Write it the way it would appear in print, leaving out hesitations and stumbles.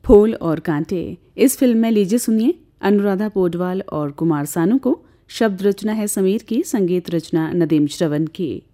फूल और कांटे। इस फिल्म में लीजिए सुनिए अनुराधा पौडवाल और कुमार सानू को। शब्द रचना है समीर की, संगीत रचना नदीम श्रवण की।